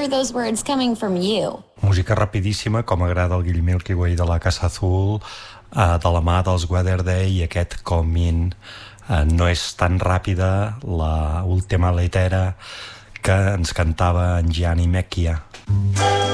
hear those words coming from you. Música rapidíssima, com agrada el Guill Milky Way de la Casa Azul, de la mà dels Weather Day, i aquest Come In. No és tan ràpida la última letera que ens cantava en Gianni Mecchia.